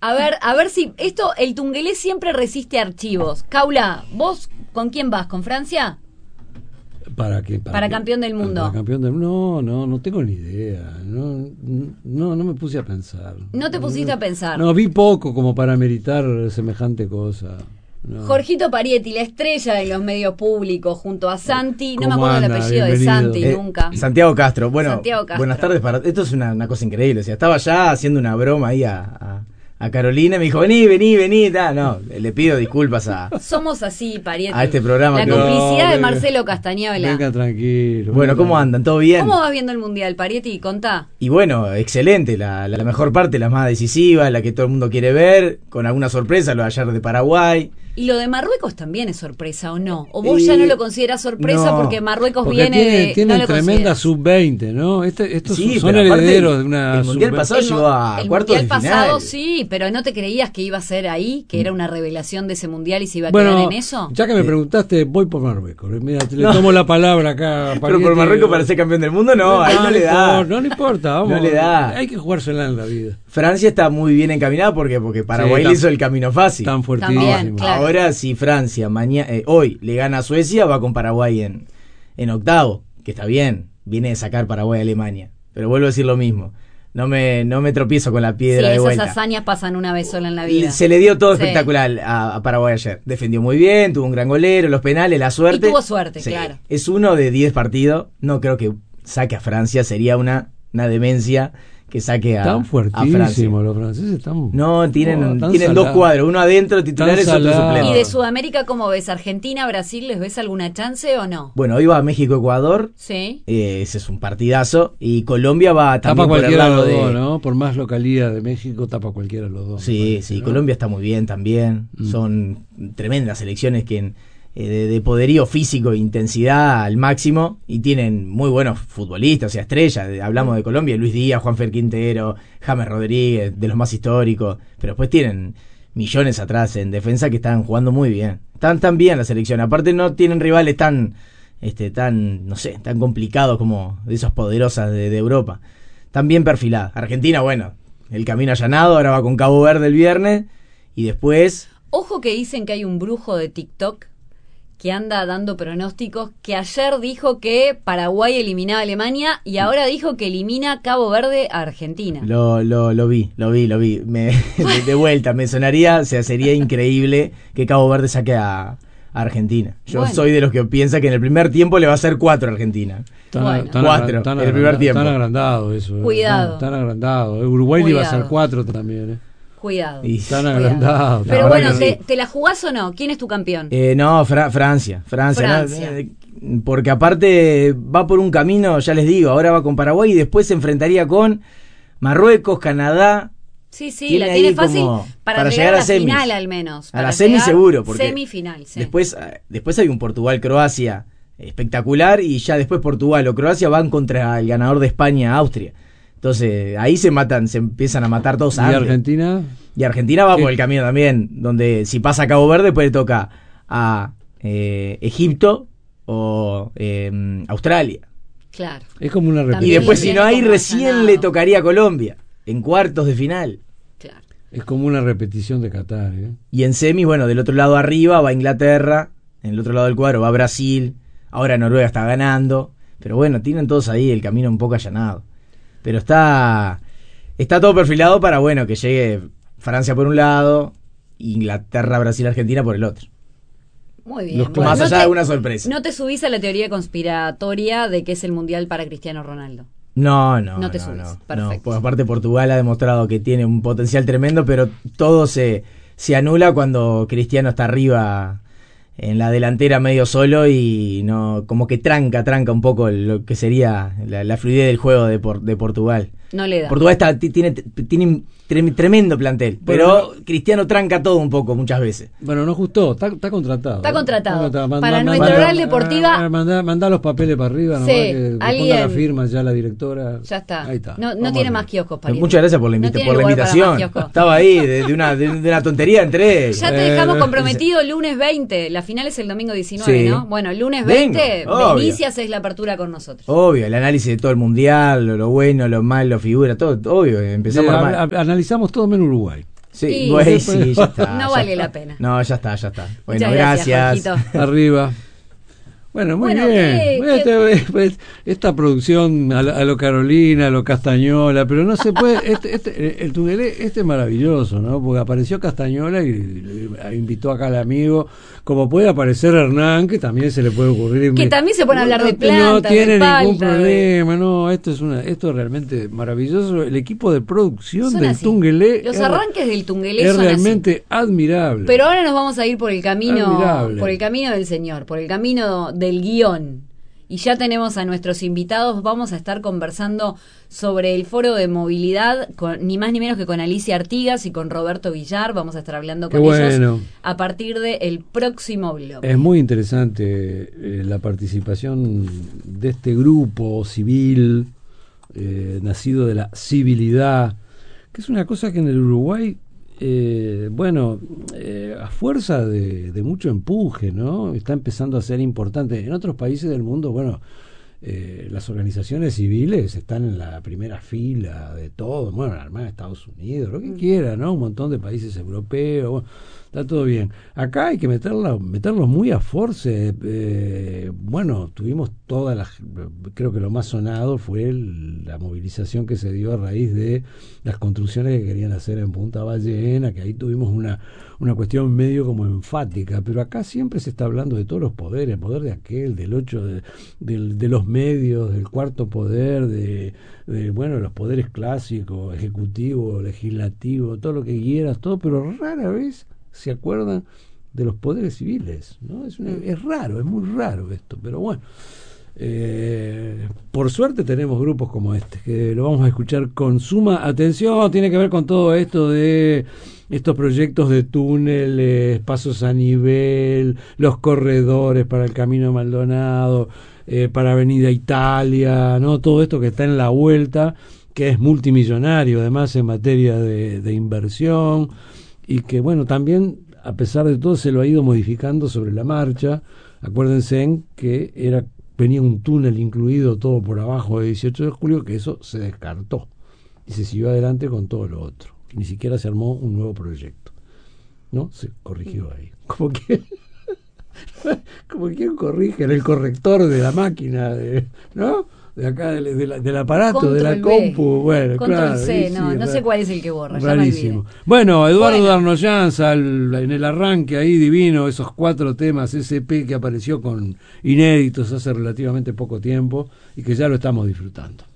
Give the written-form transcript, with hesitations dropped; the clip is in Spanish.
A ver si esto, el Tungelé siempre resiste archivos. Caula, ¿vos con quién vas? ¿Con Francia? ¿Para qué? Para campeón del mundo. Para campeón del mundo. No tengo ni idea. No me puse a pensar. ¿No te pusiste a pensar? No, vi poco como para meritar semejante cosa. No. Jorgito Parietti, la estrella de los medios públicos, junto a Santi, no me ¿Cómo acuerdo el anda? apellido de Bienvenido. Santi nunca. Santiago Castro. Bueno, Santiago Castro. Buenas tardes para... Esto es una cosa increíble. O sea, estaba ya haciendo una broma ahí a Carolina. Me dijo, vení. No, le pido disculpas Somos así, Parietti. a este programa. La que- complicidad de venga. Marcelo Castañuela. Venga, tranquilo. Bueno, ¿cómo andan? ¿Todo bien? ¿Cómo vas viendo el Mundial, Parietti? Contá. Y bueno, excelente, la mejor parte, la más decisiva, la que todo el mundo quiere ver, con alguna sorpresa, lo de ayer de Paraguay. ¿Y lo de Marruecos también es sorpresa o no? ¿O vos ya no lo considerás sorpresa no, porque Marruecos Porque viene tienen no lo tremenda considerás? sub-20, ¿no? Estos Sí, son pero aparte, herederos de una el Mundial sub-20. pasado llegó a El cuartos de Mundial final. pasado sí, pero ¿no te creías que iba a ser ahí? ¿Que era una revelación de ese Mundial y se iba a quedar en eso? Ya que me preguntaste, voy por Marruecos. Mira, le tomo la palabra acá. Pero por Marruecos para ser campeón del mundo, no, ahí no le da. No le importa, vamos. No le da. Hay que jugársela en la vida. Francia está muy bien encaminada porque Paraguay Sí, le hizo el camino fácil. Tan fuertísimo. También, claro. Ahora si Francia hoy le gana a Suecia, va con Paraguay en octavo, que está bien, viene de sacar Paraguay a Alemania. Pero vuelvo a decir lo mismo, no me tropiezo con la Sí, piedra de esas vuelta. hazañas pasan una vez sola en la vida. Se le dio todo Sí. espectacular a Paraguay ayer. Defendió muy bien, tuvo un gran golero, los penales, la suerte. Y tuvo suerte, Sí. claro. Es uno de 10 partidos. No creo que saque a Francia, sería una demencia que saque a Tan Francia. fuertísimos los franceses. No, tienen tan dos salados. cuadros, uno adentro titulares y otro salado. suplente. ¿Y de Sudamérica cómo ves? ¿Argentina, Brasil, les ves alguna chance o no? Bueno, hoy va México-Ecuador. Sí. Ese es un partidazo. Y Colombia va Tapa también por el cualquiera de lado los de... dos, ¿no? Por más localidad de México, tapa cualquiera de los dos. Sí, me parece, sí, ¿no? Colombia está muy bien también. Son tremendas selecciones que de poderío físico e intensidad al máximo, y tienen muy buenos futbolistas, o sea, estrellas. Hablamos de Colombia, Luis Díaz, Juanfer Quintero, James Rodríguez, de los más históricos, pero después tienen millones atrás en defensa que están jugando muy bien. Están tan bien la selección, aparte no tienen rivales tan no sé, tan complicados como de esas poderosas de Europa. Están bien perfiladas. Argentina, bueno, el camino allanado, ahora va con Cabo Verde el viernes, y después... Ojo que dicen que hay un brujo de TikTok que anda dando pronósticos, que ayer dijo que Paraguay eliminaba a Alemania y ahora dijo que elimina Cabo Verde a Argentina. Lo vi. De vuelta, me sonaría, o sea, sería increíble que Cabo Verde saque a Argentina. Yo Bueno. soy de los que piensa que en el primer tiempo le va a hacer 4 a Argentina. Bueno. 4 en el primer tiempo. Tan agrandado eso. Cuidado. Tan agrandado. Uruguay le iba a hacer Cuidado. 4 también. Cuidado. Y- Tan Cuidado. agrandado. Pero La bueno, verdad que ¿te la jugás o no? ¿Quién es tu campeón? No, Francia. Francia. ¿no? Porque aparte va por un camino, ya les digo, ahora va con Paraguay y después se enfrentaría con Marruecos, Canadá. Sí, tiene la ahí tiene fácil como para llegar a la semis. final al menos. A para la semi llegar seguro, porque semifinal, sí. después hay un Portugal-Croacia espectacular, y ya después Portugal o Croacia van contra el ganador de España-Austria. Entonces ahí se empiezan a matar todos ¿Y antes. Argentina? Y Argentina va ¿Qué? por el camino también, donde si pasa a Cabo Verde, después le toca a Egipto o Australia. Claro. Es como una Y También después, lo si tiene no hay, como recién ganado. le tocaría a Colombia, en cuartos de final. Claro. Es como una repetición de Qatar, ¿eh? Y en semis, bueno, del otro lado arriba va Inglaterra, en el otro lado del cuadro va Brasil, ahora Noruega está ganando, pero bueno, tienen todos ahí el camino un poco allanado. Pero está todo perfilado para, bueno, que llegue Francia por un lado, Inglaterra, Brasil, Argentina por el otro. Muy bien. Los Bueno, Más no allá te- de una sorpresa. No te subís a la teoría conspiratoria de que es el mundial para Cristiano Ronaldo. No te subís. No, Perfecto. pues aparte Portugal ha demostrado que tiene un potencial tremendo, pero todo se anula cuando Cristiano está arriba en la delantera medio solo, y no, como que tranca un poco lo que sería la fluidez del juego de Portugal. No le da. Portugal tiene tremendo plantel, Bueno, pero Cristiano tranca todo un poco muchas veces. Bueno, no gustó, está contratado. Está contratado. Mandá- Para mandá- nuestra mandá- Oral Deportiva- Mandá los papeles para arriba, nomás, Sí, que ponga alguien- la firma ya la directora. Ya está. Ahí está. No Vamos tiene arriba. más kioscos, Pariente. Muchas gracias por la, No tiene por la lugar para más invitación. kioscos. Estaba ahí de una tontería entre Ya te dejamos comprometido lunes 20. La final es el domingo 19, Sí. ¿no? Bueno, lunes Vengo, 20, obvio. venís y haces la apertura con nosotros. Obvio, el análisis de todo el mundial, lo bueno, lo malo, figura, todo, obvio, empezamos a armar. Analizamos todo menos Uruguay. Sí, Y güey, sí, ya está. no ya vale está. la pena. No, ya está. Bueno, Muchas gracias. Jorgito. Arriba. Bueno, muy Bueno, bien. Esta producción a lo Carolina, a lo Castañola, pero no se puede. El Tungelé es maravilloso, ¿no? Porque apareció Castañola y invitó acá al amigo. Como puede aparecer Hernán, que también se le puede ocurrir. Que también se pone a hablar de plantas. No tiene de ningún palta, problema, no. Esto es realmente maravilloso. El equipo de producción Son del así. Tungelé. Los arranques del Tungelé es son realmente admirable. Pero ahora nos vamos a ir por el camino, Admirable. por el camino del Señor, por el camino del guión. Y ya tenemos a nuestros invitados. Vamos a estar conversando sobre el foro de movilidad, ni más ni menos que con Alicia Artigas y con Roberto Villar. Vamos a estar hablando con ellos a partir del próximo bloque. Es muy interesante la participación de este grupo civil, nacido de la civilidad, que es una cosa que en el Uruguay, a fuerza de mucho empuje, ¿no? Está empezando a ser importante. En otros países del mundo, las organizaciones civiles están en la primera fila de todo. Bueno, la Armada de Estados Unidos, lo que quiera, ¿no? Un montón de países europeos. Bueno, está todo bien. Acá hay que meterlos muy a force. Tuvimos todas las... Creo que lo más sonado fue la movilización que se dio a raíz de las construcciones que querían hacer en Punta Ballena, que ahí tuvimos una cuestión medio como enfática, pero acá siempre se está hablando de todos los poderes, el poder de aquel, del 8, de los medios, del cuarto poder, de los poderes clásicos, ejecutivo, legislativo, todo lo que quieras, todo, pero rara vez se acuerdan de los poderes civiles, ¿no? Es raro, es muy raro esto, pero bueno. Por suerte tenemos grupos como este, que lo vamos a escuchar con suma atención. Tiene que ver con todo esto de estos proyectos de túneles, pasos a nivel, los corredores para el Camino Maldonado, para Avenida Italia, ¿no? Todo esto que está en la vuelta, que es multimillonario además en materia de inversión, y que también a pesar de todo se lo ha ido modificando sobre la marcha. Acuérdense que venía un túnel incluido todo por abajo de 18 de julio, que eso se descartó y se siguió adelante con todo lo otro. Ni siquiera se armó un nuevo proyecto, ¿no? Se corrigió ahí. Como quien corrige en el corrector de la máquina, ¿no? De acá, del aparato, Control de la B. compu. Bueno, Control claro. C, Sí, no sé cuál es el que borra, ya me rarísimo. olvidé. Bueno, Eduardo Darnoyanza, en el arranque ahí divino, esos 4 temas SP que apareció con inéditos hace relativamente poco tiempo y que ya lo estamos disfrutando.